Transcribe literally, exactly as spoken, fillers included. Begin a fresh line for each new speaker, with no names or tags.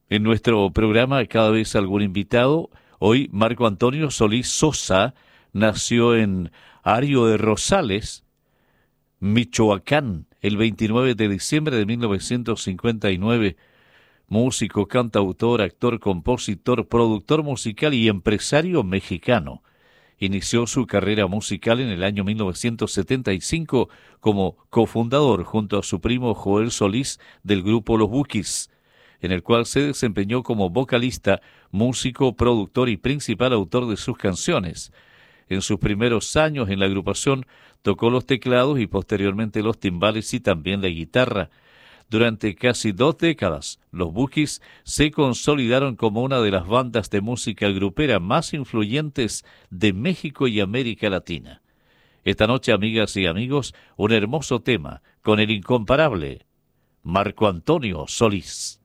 En nuestro programa cada vez algún invitado. Hoy Marco Antonio Solís Sosa nació en Ario de Rosales, Michoacán, el veintinueve de diciembre de mil novecientos cincuenta y nueve. Músico, cantautor, actor, compositor, productor musical y empresario mexicano. Inició su carrera musical en el año mil novecientos setenta y cinco como cofundador junto a su primo Joel Solís del grupo Los Bukis, en el cual se desempeñó como vocalista, músico, productor y principal autor de sus canciones. En sus primeros años en la agrupación tocó los teclados y posteriormente los timbales y también la guitarra. Durante casi dos décadas, los Bukis se consolidaron como una de las bandas de música grupera más influyentes de México y América Latina. Esta noche, amigas y amigos, un hermoso tema con el incomparable Marco Antonio Solís.